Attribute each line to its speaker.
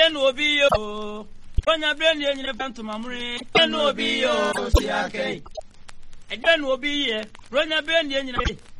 Speaker 1: Eden will be you. When I bring you in a pantomime, Eden will be you. Eden will be here. When I bring you in a